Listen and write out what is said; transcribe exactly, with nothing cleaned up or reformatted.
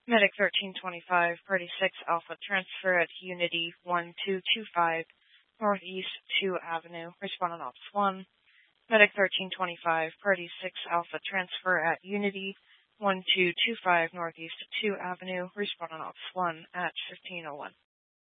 Medic thirteen twenty-five, Party six Alpha, transfer at Unity one two two five, Northeast two Avenue, respond on Ops one. Medic thirteen twenty-five, Party six Alpha, transfer at Unity one two two five, Northeast two Avenue, respond on Ops one at fifteen oh one.